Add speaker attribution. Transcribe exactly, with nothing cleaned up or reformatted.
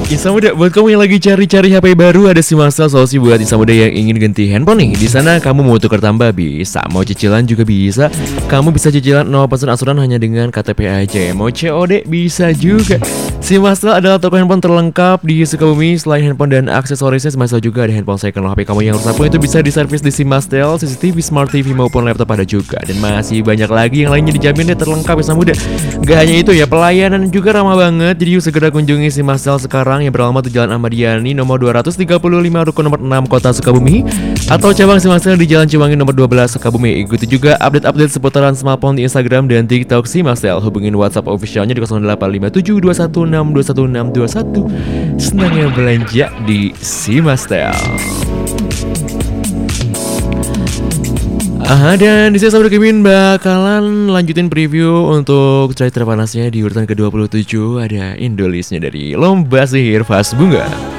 Speaker 1: Insan muda, buat kamu yang lagi cari-cari H P baru, ada Simastel solusi buat insan muda yang ingin ganti handphone nih. Di sana kamu mau tukar tambah bisa, mau cicilan juga bisa. Kamu bisa cicilan nol persen asuran hanya dengan K T P aja. Mau C O D bisa juga. Simastel adalah toko handphone terlengkap di Sukabumi. Selain handphone dan aksesorisnya, Simastel juga ada handphone second. H P kamu yang rusak pun itu bisa diservis di Simastel. C C T V, Smart T V maupun laptop ada juga. Dan masih banyak lagi yang lainnya dijamin deh terlengkap insan muda. Gak hanya itu ya, pelayanan juga ramah banget. Jadi yuk segera kunjungi Simastel sekarang yang beralamat di Jalan Ahmad Yani nomor dua ratus tiga puluh lima Rukun nomor enam Kota Sukabumi, atau cabang Simastel di Jalan Ciwangi nomor dua belas Sukabumi. Ikuti juga update-update seputaran smartphone di Instagram dan TikTok Simastel. Hubungin WhatsApp officialnya di nol delapan lima tujuh dua satu enam dua satu enam dua satu. Senangnya belanja di Simastel. Aha, dan di sini Sahabat Kemin bakalan lanjutin preview untuk trailer terpanasnya di urutan ke dua puluh tujuh. Ada Indolistnya dari Lomba Sihir Vas Bunga.